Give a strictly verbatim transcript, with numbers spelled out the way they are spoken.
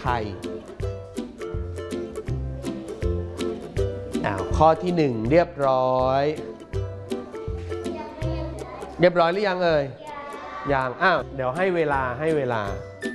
รอ้าวข้อที่หนึ่งเรียบร้อยเรียบร้อยหรือยังเอ่ยยังอ้าวเดี๋ยวให้เวลาให้เวลา